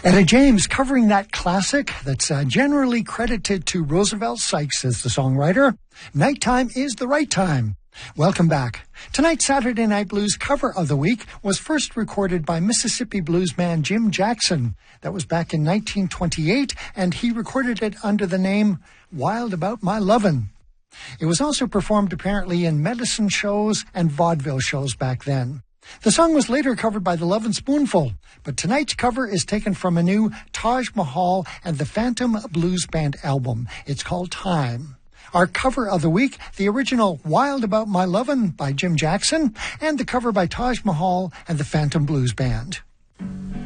Etta James covering that classic that's generally credited to Roosevelt Sykes as the songwriter. Nighttime is the right time. Welcome back. Tonight's Saturday Night Blues cover of the week was first recorded by Mississippi bluesman Jim Jackson. That was back in 1928, and he recorded it under the name Wild About My Lovin'. It was also performed apparently in medicine shows and vaudeville shows back then. The song was later covered by the Lovin' Spoonful, but tonight's cover is taken from a new Taj Mahal and the Phantom Blues Band album. It's called Time. Our cover of the week, the original Wild About My Lovin' by Jim Jackson, and the cover by Taj Mahal and the Phantom Blues Band.